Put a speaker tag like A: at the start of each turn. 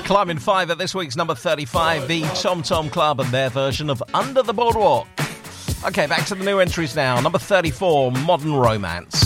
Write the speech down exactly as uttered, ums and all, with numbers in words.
A: Climbing five at this week's number thirty-five, the Tom Tom Club and their version of Under the Boardwalk. Okay, back to the new entries now. Number thirty-four, Modern Romance.